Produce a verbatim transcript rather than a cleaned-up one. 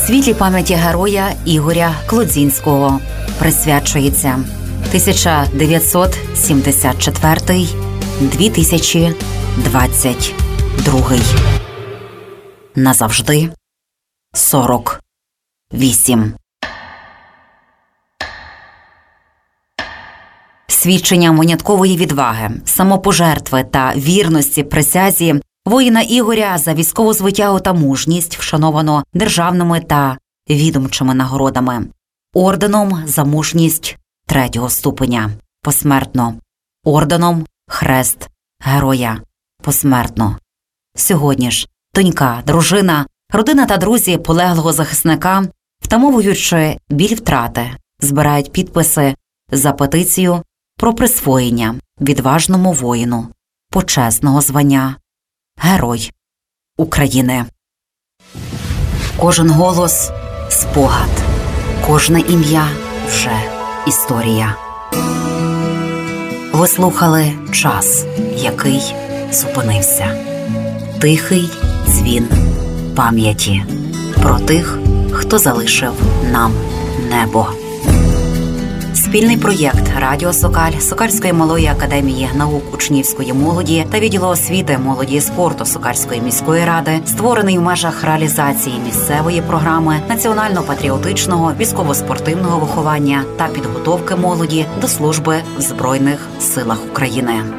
Світлій пам'яті героя Ігоря Клодзінського присвячується тисяча дев'ятсот сімдесят четвертий - дві тисячі двадцять другий. Назавжди сорок вісім. Свідченням виняткової відваги, самопожертви та вірності присязі воїна Ігоря за військову звитягу та мужність вшановано державними та відомчими нагородами. Орденом за мужність третього ступеня посмертно, орденом Хрест Героя посмертно. Сьогодні ж донька, дружина, родина та друзі полеглого захисника, втамовуючи біль втрати, збирають підписи за петицію про присвоєння відважному воїну почесного звання Герой України. Кожен голос – спогад, кожне ім'я – вже історія. Ви слухали «Час, який зупинився». Тихий дзвін пам'яті про тих, хто залишив нам небо. Спільний проєкт Радіо Сокаль, Сокальської малої академії наук учнівської молоді та відділу освіти, молоді і спорту Сокальської міської ради, створений в межах реалізації місцевої програми національно-патріотичного військово-спортивного виховання та підготовки молоді до служби в Збройних силах України.